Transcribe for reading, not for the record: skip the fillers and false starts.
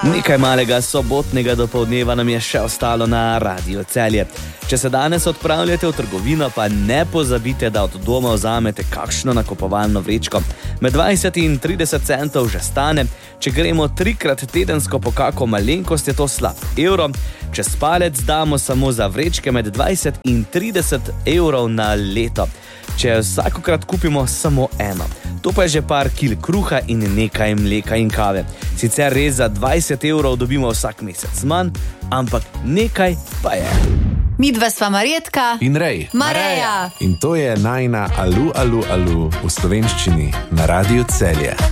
Nekaj malega sobotnega dopoldneva nam je še ostalo na Radio Celje. Če se danes odpravljate v trgovino, pa ne pozabite, da od doma vzamete kakšno nakupovalno vrečko. Med 20 in 30 centov že stane. Če gremo 3-krat tedensko po kako malenkost, je to slab evro. Čez palec damo samo za vrečke med 20 in 30 evrov na leto. Če vsakokrat kupimo samo eno. To pa je že par kil kruha in nekaj mleka in kave. Sicer res za 20 evrov dobimo vsak mesec manj, ampak nekaj pa je. Midva sva Marjetka in Rej. Mareja. In to je najina Alu, alu, alu v slovenščini na Radio Celje.